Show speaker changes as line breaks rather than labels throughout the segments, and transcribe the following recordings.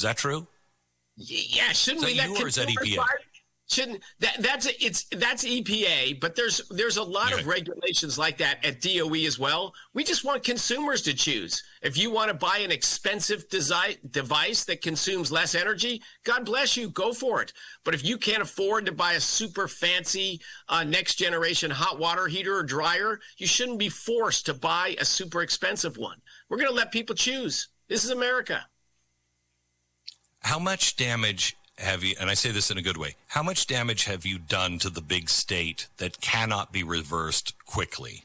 Is that true?
Yeah, shouldn't we
let you, or is that EPA?
Shouldn't that's EPA, but there's a lot of regulations like that at DOE as well. We just want consumers to choose. If you want to buy an expensive device that consumes less energy, God bless you, go for it. But if you can't afford to buy a super fancy next generation hot water heater or dryer, you shouldn't be forced to buy a super expensive one. We're going to let people choose. This is America.
How much damage have you, and I say this in a good way, how much damage have you done to the big state that cannot be reversed quickly?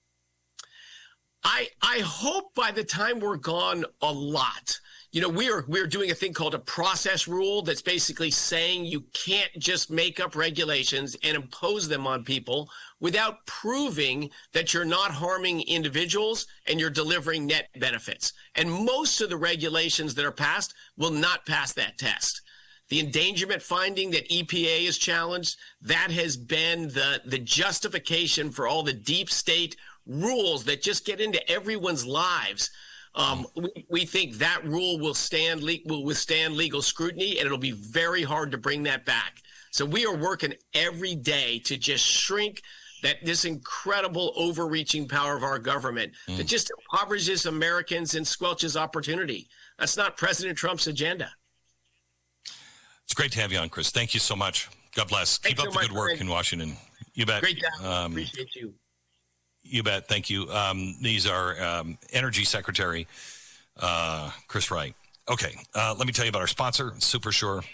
I hope by the time we're gone, a lot. You know, we're doing a thing called a process rule that's basically saying you can't just make up regulations and impose them on people without proving that you're not harming individuals and you're delivering net benefits. And most of the regulations that are passed will not pass that test. The endangerment finding that EPA has challenged, that has been the justification for all the deep state rules that just get into everyone's lives. We think that rule will withstand legal scrutiny, and it'll be very hard to bring that back. So we are working every day to just shrink this incredible overreaching power of our government that just impoverishes Americans and squelches opportunity. That's not President Trump's agenda.
It's great to have you on, Chris. Thank you so much. God bless. Keep up the good work in Washington. You bet.
Great job. Appreciate you.
You bet. Thank you. These are Energy Secretary Chris Wright. Okay, let me tell you about our sponsor, SuperSure.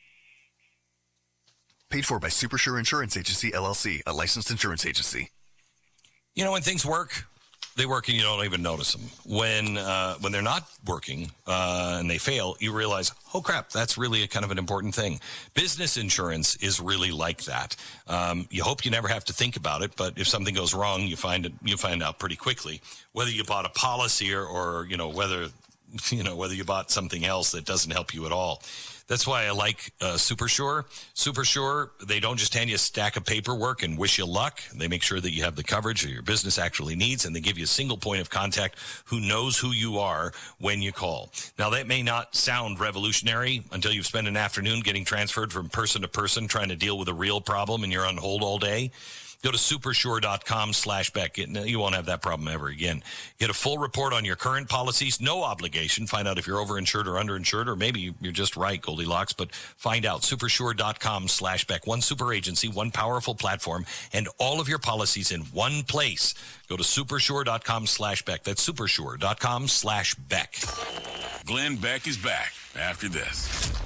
Paid for by SuperSure Insurance Agency, LLC, a licensed insurance agency.
You know, when things work, they work and you don't even notice them. When they're not working and they fail, you realize, oh crap, that's really a kind of an important thing. Business insurance is really like that. You hope you never have to think about it, but if something goes wrong, you find out pretty quickly. Whether you bought a policy or whether you bought something else that doesn't help you at all. That's why I like SuperSure. SuperSure, they don't just hand you a stack of paperwork and wish you luck. They make sure that you have the coverage that your business actually needs, and they give you a single point of contact who knows who you are when you call. Now, that may not sound revolutionary until you've spent an afternoon getting transferred from person to person trying to deal with a real problem and you're on hold all day. Go to supersure.com/Beck. You won't have that problem ever again. Get a full report on your current policies, no obligation. Find out if you're overinsured or underinsured, or maybe you're just right, Goldilocks, but find out. Supersure.com/Beck. One super agency, one powerful platform, and all of your policies in one place. Go to supersure.com/Beck. That's supersure.com/Beck.
Glenn Beck is back after this.